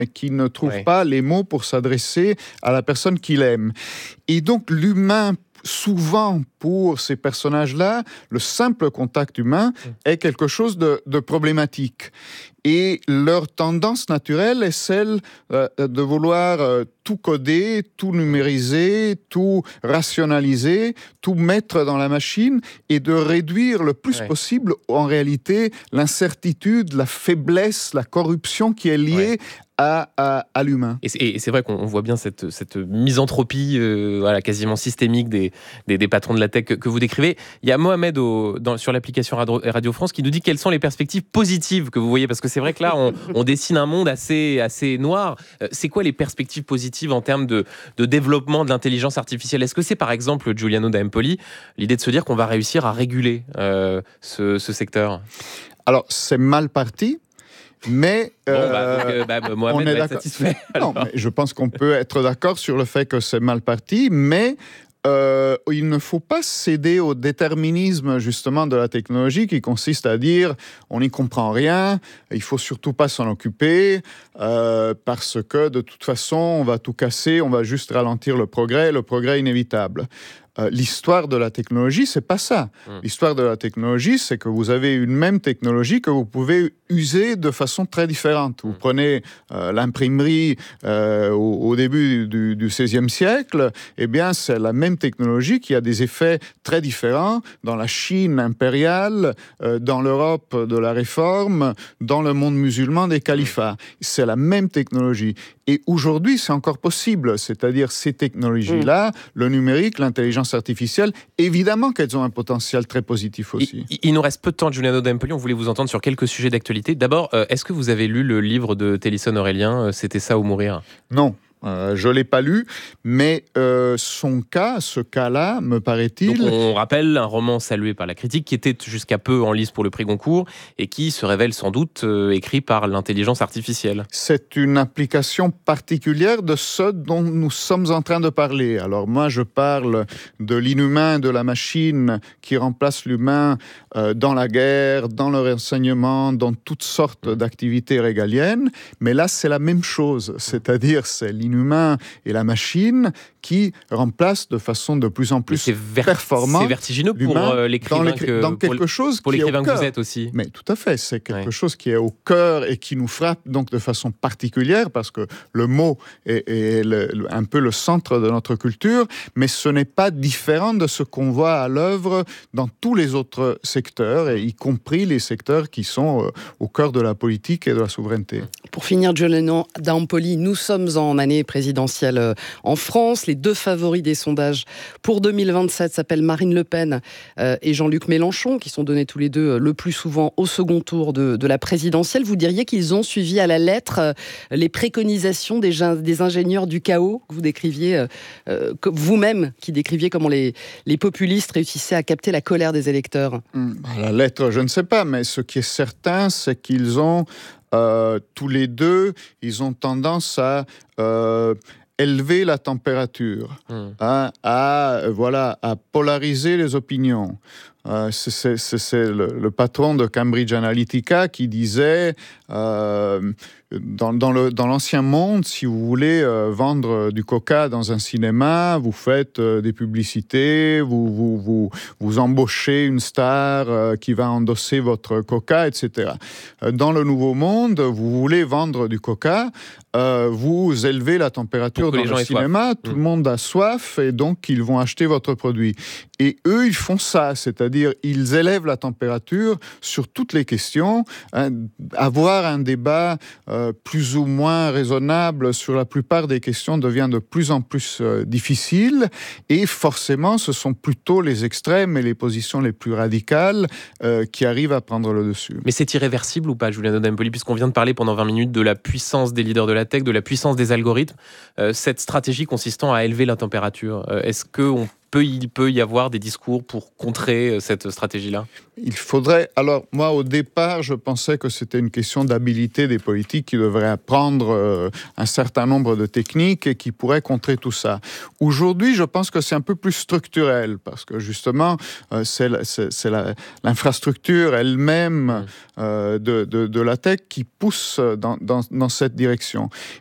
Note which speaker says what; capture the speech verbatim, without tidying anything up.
Speaker 1: et qui ne trouve
Speaker 2: Ouais.
Speaker 1: pas les mots pour s'adresser à la personne qu'il aime. Et donc l'humain, souvent pour ces personnages-là, le simple contact humain est quelque chose de, de problématique. Et leur tendance naturelle est celle euh, de vouloir euh, tout coder, tout numériser, tout rationaliser, tout mettre dans la machine et de réduire le plus
Speaker 2: Ouais.
Speaker 1: possible, en réalité, l'incertitude, la faiblesse, la corruption qui est liée
Speaker 2: Ouais.
Speaker 1: à, à, à l'humain.
Speaker 2: Et c'est, et c'est vrai qu'on on voit bien cette, cette misanthropie euh, voilà, quasiment systémique des, des, des patrons de la tech que, que vous décrivez. Il y a Mohamed au, dans, sur l'application Radio, Radio France qui nous dit quelles sont les perspectives positives que vous voyez. Parce que c'est vrai que là, on, on dessine un monde assez, assez noir. Euh, c'est quoi les perspectives positives en termes de, de développement de l'intelligence artificielle? Est-ce que c'est par exemple, Giuliano da Empoli, l'idée de se dire qu'on va réussir à réguler euh, ce, ce secteur?
Speaker 1: Alors, c'est mal parti. Mais,
Speaker 2: bon,
Speaker 1: euh,
Speaker 2: bah, donc, euh, bah, Mohamed
Speaker 1: on est
Speaker 2: va être
Speaker 1: d'accord.
Speaker 2: satisfait.
Speaker 1: Non, mais je pense qu'on peut être d'accord sur le fait que c'est mal parti, mais euh, il ne faut pas céder au déterminisme justement de la technologie qui consiste à dire on n'y comprend rien, il faut surtout pas s'en occuper euh, parce que de toute façon on va tout casser, on va juste ralentir le progrès, le progrès est inévitable. Euh, l'histoire de la technologie, c'est pas ça. Mmh. L'histoire de la technologie, c'est que vous avez une même technologie que vous pouvez user de façon très différente. Vous mmh. prenez euh, l'imprimerie euh, au, au début du, du seizième siècle, eh bien, c'est la même technologie qui a des effets très différents dans la Chine impériale, euh, dans l'Europe de la Réforme, dans le monde musulman des califats. Mmh. C'est la même technologie. Et aujourd'hui, c'est encore possible. C'est-à-dire ces technologies-là, mmh. le numérique, l'intelligence artificielle, évidemment qu'elles ont un potentiel très positif aussi.
Speaker 2: Il, il nous reste peu de temps, Giuliano da Empoli. On voulait vous entendre sur quelques sujets d'actualité. D'abord, euh, est-ce que vous avez lu le livre de Télisson Aurélien, euh, C'était ça ou mourir?
Speaker 1: Non. Euh, je ne l'ai pas lu, mais euh, son cas, ce cas-là, me paraît-il...
Speaker 2: Donc on rappelle un roman salué par la critique qui était jusqu'à peu en lice pour le prix Goncourt et qui se révèle sans doute euh, écrit par l'intelligence artificielle.
Speaker 1: C'est une application particulière de ce dont nous sommes en train de parler. Alors moi, je parle de l'inhumain, de la machine qui remplace l'humain euh, dans la guerre, dans le renseignement, dans toutes sortes d'activités régaliennes. Mais là, c'est la même chose, c'est-à-dire c'est l'inhumain humain et la machine qui remplacent de façon de plus en plus
Speaker 2: c'est ver-
Speaker 1: performante.
Speaker 2: C'est vertigineux pour euh, l'écrivain,
Speaker 1: dans,
Speaker 2: que,
Speaker 1: dans quelque
Speaker 2: pour,
Speaker 1: chose
Speaker 2: pour
Speaker 1: qui
Speaker 2: l'écrivain
Speaker 1: est au
Speaker 2: que
Speaker 1: cœur.
Speaker 2: Vous êtes aussi.
Speaker 1: Mais tout à fait, c'est quelque
Speaker 2: ouais.
Speaker 1: chose qui est au cœur et qui nous frappe donc de façon particulière parce que le mot est, est le, le, un peu le centre de notre culture, mais ce n'est pas différent de ce qu'on voit à l'œuvre dans tous les autres secteurs, et y compris les secteurs qui sont euh, au cœur de la politique et de la souveraineté.
Speaker 3: Pour finir, Giuliano da Empoli, nous sommes en année présidentielle en France. Les deux favoris des sondages pour deux mille vingt-sept s'appellent Marine Le Pen euh, et Jean-Luc Mélenchon, qui sont donnés tous les deux le plus souvent au second tour de, de la présidentielle. Vous diriez qu'ils ont suivi à la lettre euh, les préconisations des, des ingénieurs du chaos que vous décriviez, euh, que vous-même qui décriviez comment les, les populistes réussissaient à capter la colère des électeurs.
Speaker 1: À la lettre, je ne sais pas, mais ce qui est certain, c'est qu'ils ont euh, tous les deux, ils ont tendance à euh, élever la température, mmh. hein, à, voilà, à polariser les opinions. Euh, c'est, c'est, c'est, c'est le, le patron de Cambridge Analytica qui disait euh, dans, dans, le, dans l'ancien monde, si vous voulez euh, vendre du coca dans un cinéma, vous faites euh, des publicités, vous, vous, vous, vous embauchez une star euh, qui va endosser votre coca, et cetera. Euh, dans le nouveau monde, vous voulez vendre du coca, euh, vous élevez la température dans le cinéma, soif. Tout mmh. le monde a soif et donc ils vont acheter votre produit. Et eux, ils font ça, c'est-à-dire ils élèvent la température sur toutes les questions. Hein, avoir un débat euh, plus ou moins raisonnable sur la plupart des questions devient de plus en plus euh, difficile. Et forcément, ce sont plutôt les extrêmes et les positions les plus radicales euh, qui arrivent à prendre le dessus.
Speaker 2: Mais c'est irréversible ou pas, Giuliano da Empoli, puisqu'on vient de parler pendant vingt minutes de la puissance des leaders de la tech, de la puissance des algorithmes, euh, cette stratégie consistant à élever la température, euh, est-ce qu'on peut, il peut y avoir des discours pour contrer cette stratégie-là ?
Speaker 1: Il faudrait... Alors, moi, au départ, je pensais que c'était une question d'habilité des politiques qui devraient apprendre euh, un certain nombre de techniques et qui pourraient contrer tout ça. Aujourd'hui, je pense que c'est un peu plus structurel parce que, justement, euh, c'est, la, c'est, c'est la, l'infrastructure elle-même euh, de, de, de la tech qui pousse dans, dans, dans cette direction.